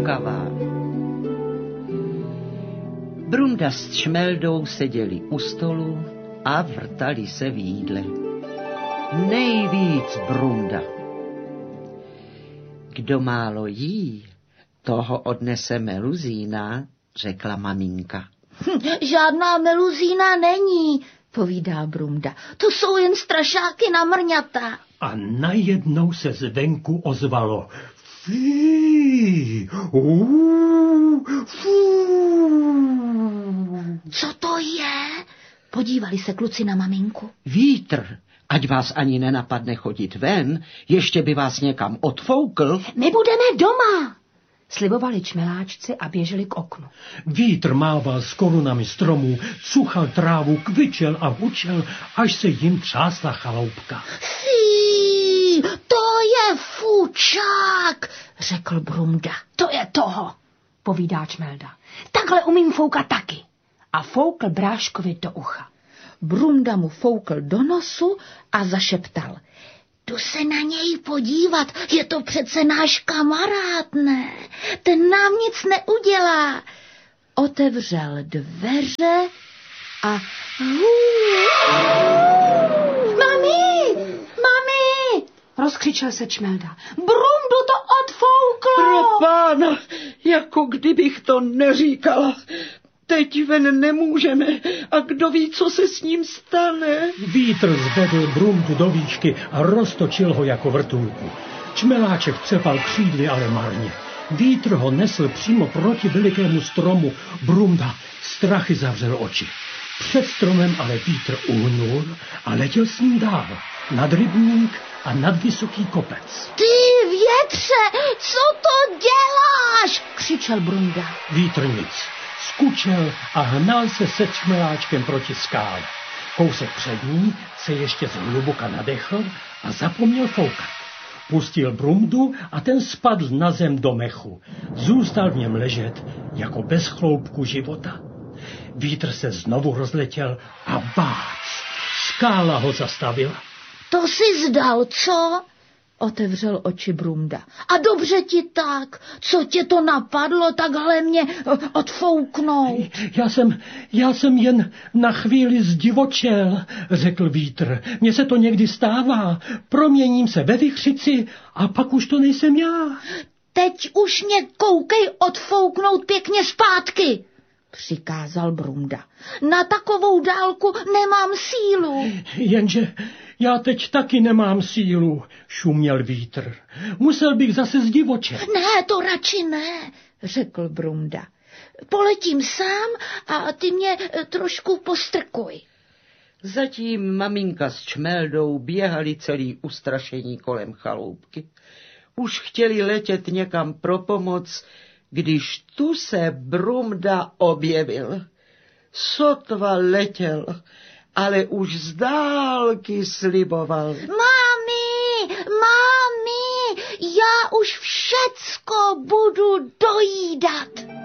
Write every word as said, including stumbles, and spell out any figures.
laskavá. Brunda s Čmeldou seděli u stolu a vrtali se v jídle. Nejvíc Brunda. Kdo málo jí, toho odnese meluzína, řekla maminka. Hm, žádná meluzína není, povídá Brunda. To jsou jen strašáky na mrňata. A najednou se zvenku ozvalo. Fí, uu, fů. Co to je? Podívali se kluci na maminku. Vítr, ať vás ani nenapadne chodit ven, ještě by vás někam odfoukl. My budeme doma, slibovali čmeláčci a běželi k oknu. Vítr mával s korunami stromů, cuchal trávu, kvičel a hučel, až se jim třásla chaloupka. Fí, to je fučák, řekl Brunda. To je toho, povídá Čmelda. Takhle umím foukat taky. A foukl Bráškovi do ucha. Brunda mu foukl do nosu a zašeptal. Jdu se na něj podívat, je to přece náš kamarád, ne? Ten nám nic neudělá. Otevřel dveře a... Mami, mami, rozkřičel se Čmelda. Brundu to odfouklo. Pro pána, jako kdybych to neříkala. Teď ven nemůžeme a kdo ví, co se s ním stane. Vítr zvedl Brundu do výšky a roztočil ho jako vrtulku. Čmeláček třepal křídly, ale marně. Vítr ho nesl přímo proti velikému stromu. Brunda strachy zavřel oči. Před stromem ale vítr uhnul a letěl s ním dál. Nad rybník a nad vysoký kopec. Ty větře, co to děláš? Křičel Brunda. Vítr nic. Skučel a hnal se se Čmeláčkem proti skále. Kousek před ní se ještě zhluboka nadechl a zapomněl foukat. Pustil Brundu a ten spadl na zem do mechu. Zůstal v něm ležet jako bez chloupku života. Vítr se znovu rozletěl a bác, skála ho zastavila. To si zdal, co? Otevřel oči Brunda. A dobře ti tak. Co tě to napadlo takhle mě odfouknout? Já jsem, já jsem jen na chvíli zdivočel, řekl Vítr. Mně se to někdy stává. Proměním se ve vichřici a pak už to nejsem já. Teď už mě koukej odfouknout pěkně zpátky, přikázal Brunda. Na takovou dálku nemám sílu. Jenže já teď taky nemám sílu, šuměl Vítr. Musel bych zase zdivočet. Ne, to radši ne, řekl Brunda. Poletím sám a ty mě trošku postrkuj. Zatím maminka s Čmeldou běhali celý ustrašení kolem chaloupky. Už chtěli letět někam pro pomoc, když tu se Brunda objevil. Sotva letěl, ale už z dálky sliboval. Mami, mami, já už všecko budu dojídat.